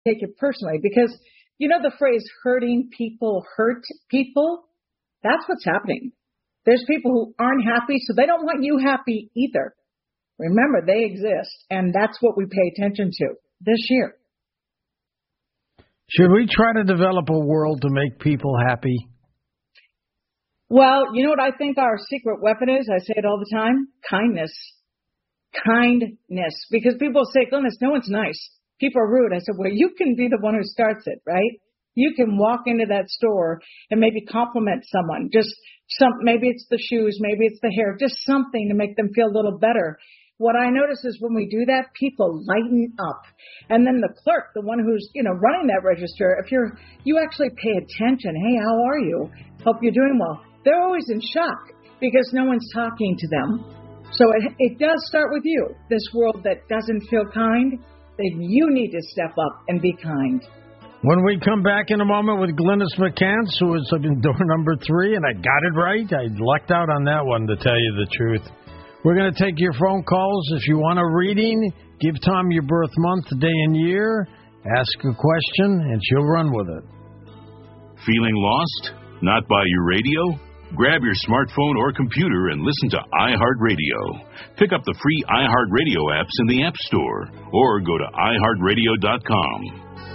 take it personally because you know the phrase hurting people hurt people? That's what's happening. There's people who aren't happy, so they don't want you happy either. Remember, they exist, and that's what we pay attention to this year. Should we try to develop a world to make people happy? Well, you know what I think our secret weapon is? I say it all the time. Kindness. Kindness. Because people say, goodness, no one's nice. People are rude. I said, well, you can be the one who starts it, right? You can walk into that store and maybe compliment someone. Maybe it's the shoes, maybe it's the hair, just something to make them feel a little better. What I notice is when we do that, people lighten up. And then the clerk, the one who's, running that register, if you actually pay attention, hey, how are you? Hope you're doing well. They're always in shock because no one's talking to them. So it does start with you. This world that doesn't feel kind, then you need to step up and be kind. When we come back in a moment with Glynis McCants, who is in door number 3, and I got it right. I lucked out on that one, to tell you the truth. We're going to take your phone calls. If you want a reading, give Tom your birth month, day, and year. Ask a question, and she'll run with it. Feeling lost? Not by your radio? Grab your smartphone or computer and listen to iHeartRadio. Pick up the free iHeartRadio apps in the App Store or go to iHeartRadio.com.